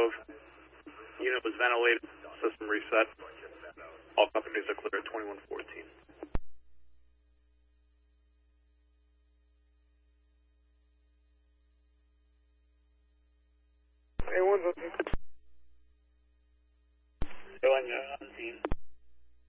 Cove. Unit was ventilated, system reset. All companies are clear at 2114. A1's on scene. On scene.